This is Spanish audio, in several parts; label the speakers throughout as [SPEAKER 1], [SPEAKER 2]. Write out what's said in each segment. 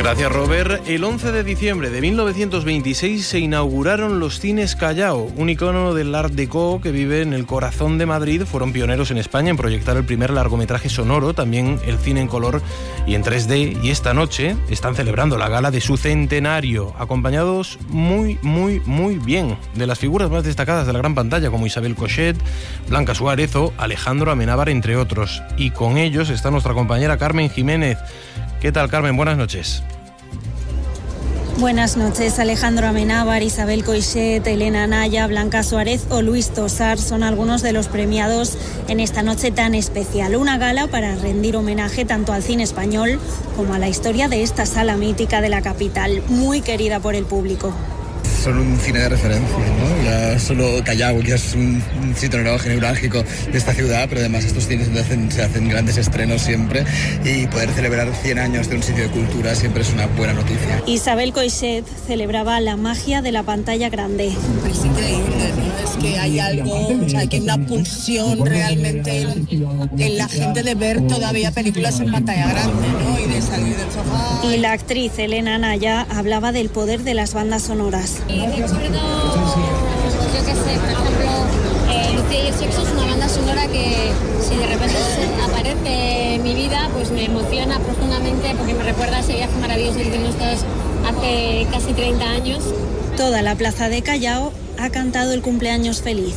[SPEAKER 1] Gracias, Robert. El 11 de diciembre de 1926 se inauguraron los cines Callao, un icono del Art Deco que vive en el corazón de Madrid. Fueron pioneros en España en proyectar el primer largometraje sonoro, también el cine en color y en 3D. Y esta noche están celebrando la gala de su centenario, acompañados muy bien de las figuras más destacadas de la gran pantalla, como Isabel Coixet, Blanca Suárez o Alejandro Amenábar, entre otros. Y con ellos está nuestra compañera Carmen Jiménez. ¿Qué tal, Carmen? Buenas noches.
[SPEAKER 2] Buenas noches. Alejandro Amenábar, Isabel Coixet, Elena Anaya, Blanca Suárez o Luis Tosar son algunos de los premiados en esta noche tan especial. Una gala para rendir homenaje tanto al cine español como a la historia de esta sala mítica de la capital, muy querida por el público.
[SPEAKER 3] Son un cine de referencia, ¿no? Ya solo Callao, que es un sitio neurálgico de esta ciudad, pero además estos cines se hacen grandes estrenos siempre, y poder celebrar 100 años de un sitio de cultura siempre es una buena noticia.
[SPEAKER 2] Isabel Coixet celebraba la magia de la pantalla grande.
[SPEAKER 4] Es increíble, ¿no? Es que hay algo, o sea, que hay una pulsión realmente en la gente de ver todavía películas en pantalla grande, ¿no? Y de salir del sofá.
[SPEAKER 2] Y la actriz Elena Anaya hablaba del poder de las bandas sonoras.
[SPEAKER 5] Y recuerdo, yo qué sé, por ejemplo, Lucía y el sexo es una banda sonora que si de repente aparece en mi vida, pues me emociona profundamente porque me recuerda ese viaje maravilloso que tuvimos todos hace casi 30 años.
[SPEAKER 2] Toda la plaza de Callao ha cantado el cumpleaños feliz.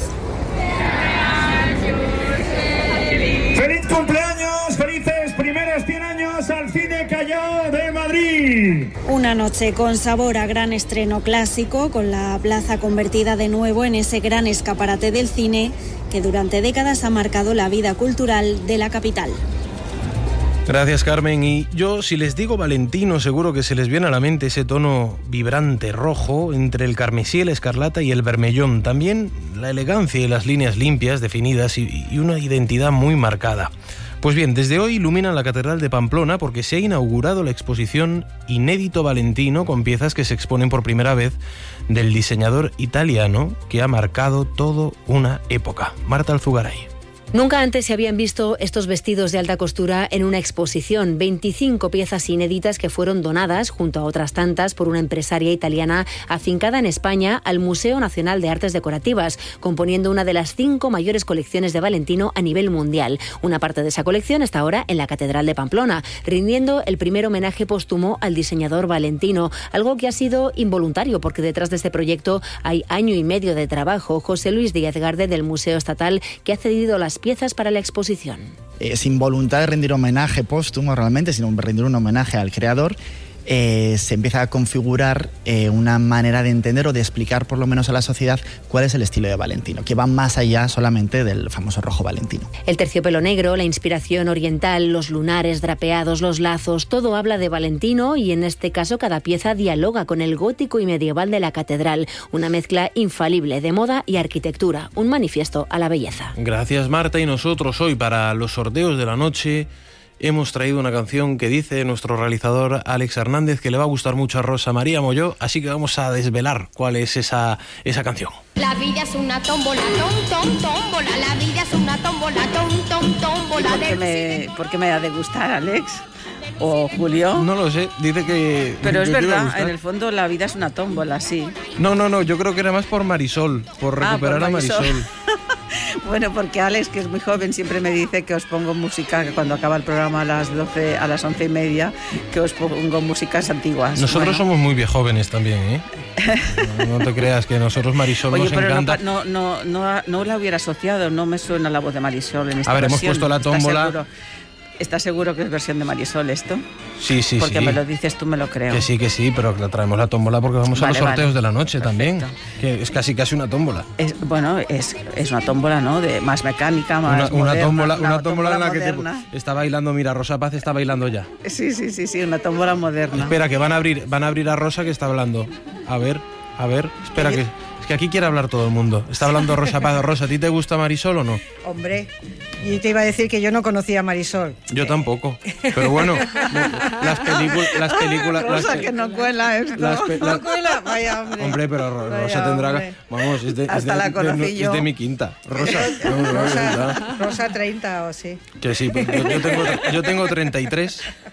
[SPEAKER 6] ¡Feliz cumpleaños! ¡Felices primeros 100 años al Cine Callao de Madrid!
[SPEAKER 2] Una noche con sabor a gran estreno clásico, con la plaza convertida de nuevo en ese gran escaparate del cine que durante décadas ha marcado la vida cultural de la capital.
[SPEAKER 1] Gracias, Carmen. Y yo, si les digo Valentino, seguro que se les viene a la mente ese tono vibrante rojo entre el carmesí, el escarlata y el vermellón. También la elegancia y las líneas limpias, definidas y una identidad muy marcada. Pues bien, desde hoy iluminan la Catedral de Pamplona porque se ha inaugurado la exposición Inédito Valentino, con piezas que se exponen por primera vez del diseñador italiano que ha marcado toda una época. Marta Alzugaray.
[SPEAKER 7] Nunca antes se habían visto estos vestidos de alta costura en una exposición. 25 piezas inéditas que fueron donadas, junto a otras tantas, por una empresaria italiana afincada en España al Museo Nacional de Artes Decorativas, componiendo una de las 5 mayores colecciones de Valentino a nivel mundial. Una parte de esa colección está ahora en la Catedral de Pamplona, rindiendo el primer homenaje póstumo al diseñador Valentino, algo que ha sido involuntario porque detrás de este proyecto hay año y medio de trabajo. José Luis Díaz Garde, del Museo Estatal, que ha cedido las piezas para la exposición.
[SPEAKER 8] Sin voluntad de rendir homenaje póstumo realmente, sino rendir un homenaje al creador, se empieza a configurar una manera de entender o de explicar por lo menos a la sociedad cuál es el estilo de Valentino, que va más allá solamente del famoso rojo Valentino.
[SPEAKER 7] El terciopelo negro, la inspiración oriental, los lunares drapeados, los lazos, todo habla de Valentino, y en este caso cada pieza dialoga con el gótico y medieval de la catedral, una mezcla infalible de moda y arquitectura, un manifiesto a la belleza.
[SPEAKER 1] Gracias, Marta. Y nosotros hoy, para los sorteos de la noche, hemos traído una canción que dice nuestro realizador Alex Hernández que le va a gustar mucho a Rosa María Molló, así que vamos a desvelar cuál es esa canción.
[SPEAKER 9] La vida es una tómbola, tómbola, la vida es una tómbola, tómbola.
[SPEAKER 10] ¿Por qué me ha de gustar, Alex? ¿O Julio?
[SPEAKER 1] No lo sé, dice que...
[SPEAKER 10] Pero es verdad, en el fondo la vida es una tómbola, sí.
[SPEAKER 1] No, yo creo que era más por Marisol, por recuperar a Marisol.
[SPEAKER 10] Bueno, porque Alex, que es muy joven, siempre me dice que os pongo música, que cuando acaba el programa a las 12, a las 11:30, que os pongo músicas antiguas.
[SPEAKER 1] Nosotros somos muy viejóvenes también, ¿eh? No te creas que nosotros Marisol nos encanta.
[SPEAKER 10] No la hubiera asociado, no me suena la voz de Marisol en esta
[SPEAKER 1] versión.
[SPEAKER 10] Hemos
[SPEAKER 1] puesto la tómbola.
[SPEAKER 10] ¿Estás seguro que es versión de Marisol esto?
[SPEAKER 1] Sí.
[SPEAKER 10] Porque me lo dices tú, me lo creo.
[SPEAKER 1] Que sí, pero traemos la tómbola porque vamos a los sorteos de la noche. Perfecto. También. Que es casi una tómbola.
[SPEAKER 10] Es una tómbola, ¿no? De más mecánica, más moderna.
[SPEAKER 1] Una tómbola en la que está bailando, mira, Rosa Paz está bailando ya.
[SPEAKER 10] Sí, una tómbola moderna.
[SPEAKER 1] Espera, que van a abrir a Rosa, que está hablando. A ver, espera que... Es que aquí quiere hablar todo el mundo. Está hablando Rosa Paz. Rosa, ¿a ti te gusta Marisol o no?
[SPEAKER 11] Hombre, y te iba a decir que yo no conocía a Marisol.
[SPEAKER 1] Yo tampoco. Pero bueno, las películas...
[SPEAKER 10] Rosa, que no cuela esto.
[SPEAKER 11] No cuela, vaya hombre.
[SPEAKER 1] Hombre, pero Rosa tendrá... Vamos,
[SPEAKER 10] hasta la conocí yo.
[SPEAKER 1] Es de mi quinta. Rosa.
[SPEAKER 11] Rosa 30 o sí.
[SPEAKER 1] Que sí, yo tengo 33.